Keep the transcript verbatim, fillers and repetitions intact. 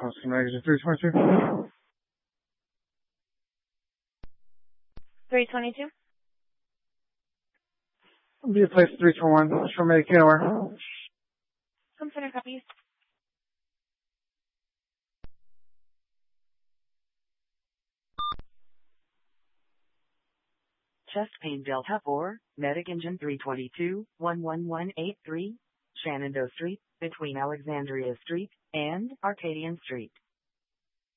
Customer exit three twenty-two. three twenty-two. Be a place three twenty-one. Show me a anywhere. Some center copies. Chest pain Delta four, Medic Engine three twenty-two, one one one eight three, Shenandoah Street, between Alexandria Street and Arcadian Street.